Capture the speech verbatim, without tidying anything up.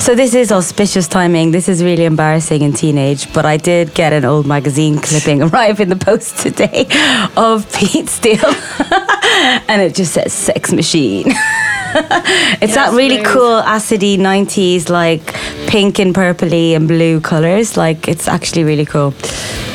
So this is auspicious timing. This is really embarrassing in teenage, but I did get an old magazine clipping arrive in the post today of Pete Steele, and it just says "sex machine." It's yes, that really please. cool acidy nineties, like pink and purpley and blue colors. Like, it's actually really cool.